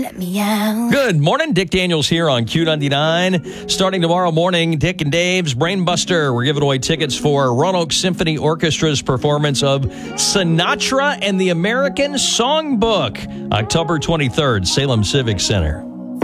Let me out. Good morning. Dick Daniels here on Q99. Starting tomorrow morning, Dick and Dave's Brainbuster. We're giving away tickets for Roanoke Symphony Orchestra's performance of Sinatra and the American Songbook, October 23rd, Salem Civic Center.